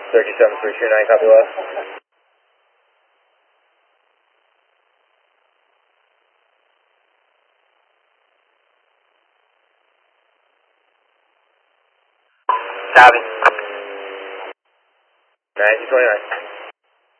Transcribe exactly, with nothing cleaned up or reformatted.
thirty-seven three two nine, copy left. Copy. ninety twenty-nine.